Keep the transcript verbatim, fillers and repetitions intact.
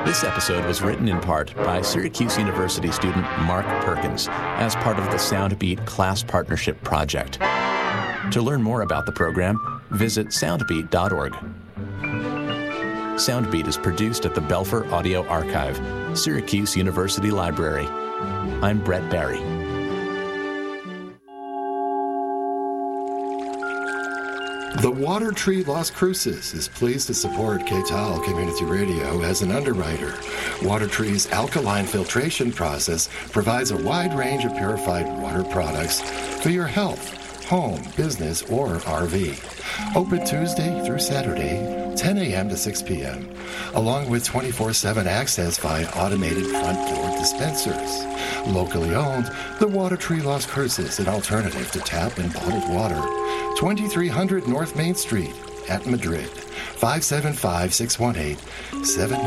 This episode was written in part by Syracuse University student Mark Perkins as part of the Soundbeat Class Partnership Project. To learn more about the program, visit soundbeat dot org. Soundbeat is produced at the Belfer Audio Archive, Syracuse University Library. I'm Brett Barry. The Water Tree Las Cruces is pleased to support K T A L Community Radio as an underwriter. Water Tree's alkaline filtration process provides a wide range of purified water products for your health, home, business, or R V. Open Tuesday through Saturday, ten a.m. to six p.m., along with twenty-four seven access via automated front door dispensers. Locally owned, the Water Tree Las Cruces, an alternative to tap and bottled water. twenty-three hundred North Main Street at Madrid. five seven five, six one eight, seven